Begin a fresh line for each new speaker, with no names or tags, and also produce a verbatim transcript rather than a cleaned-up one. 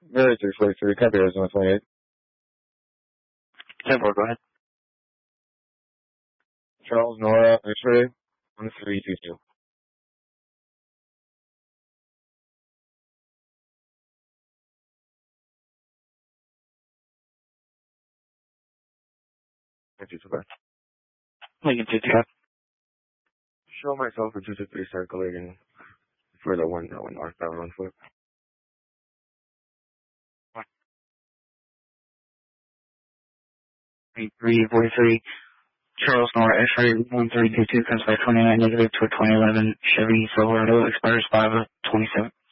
Very three forty-three, copy Arizona twenty-eight.
ten four, go ahead.
Charles Nora, X-ray, one three two two. Thank you, bye.
Lincoln two two.
Show myself for two two three circulating for the one, that one northbound one foot.
three forty-three. Charles Nora, X-ray one three two two, comes by twenty-nine negative to a twenty eleven Chevy Silverado, expires five of twenty-seven.